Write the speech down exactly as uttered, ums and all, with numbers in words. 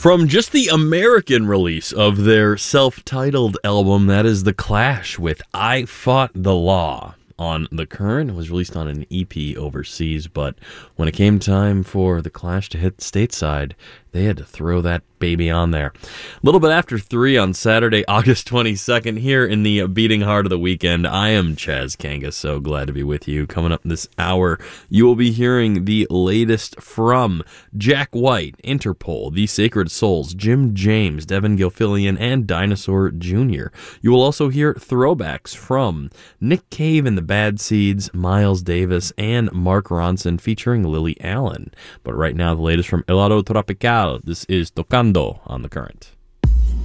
From just the American release of their self-titled album, that is The Clash with I Fought the Law. On The Current, it was released on an E P overseas, but when it came time for The Clash to hit stateside, they had to throw that baby on there. A little bit after three on Saturday, August twenty-second, here in the beating heart of the weekend. I am Chaz Kangas, so glad to be with you. Coming up this hour, you will be hearing the latest from Jack White, Interpol, The Sacred Souls, Jim James, Devin Gilfillian, and Dinosaur Junior You will also hear throwbacks from Nick Cave and the Bad Seeds, Miles Davis, and Mark Ronson featuring Lily Allen. But right now, the latest from Helado Tropical. This is Tocando on The Current.